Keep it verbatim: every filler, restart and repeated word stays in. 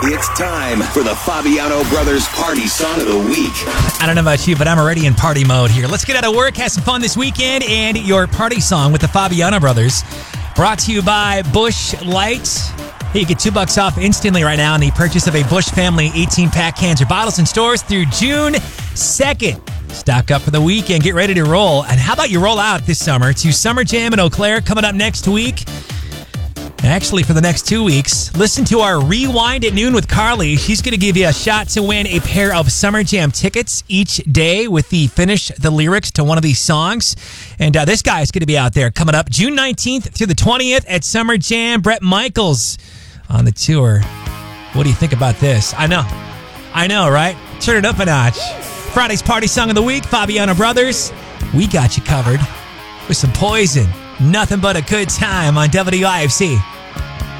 It's time for the Fabiano Brothers Party Song of the Week. I don't know about you, but I'm already in party mode here. Let's get out of work, have some fun this weekend, and your party song with the Fabiano Brothers. Brought to you by Busch Light. Hey, you get two bucks off instantly right now on the purchase of a Busch Family eighteen-pack cans or bottles in stores through June second. Stock up for the weekend. Get ready to roll. And how about you roll out this summer to Summer Jam in Eau Claire coming up next week? Actually, for the next two weeks, listen to our Rewind at Noon with Carly. She's going to give you a shot to win a pair of Summer Jam tickets each day with the finish the lyrics to one of these songs. And uh, this guy is going to be out there coming up June nineteenth through the twentieth at Summer Jam. Bret Michaels on the tour. What do you think about this? I know. I know, right? Turn it up a notch. Friday's Party Song of the Week, Fabiano Brothers. We got you covered with some Poison. Nothing but a good time on W I F C.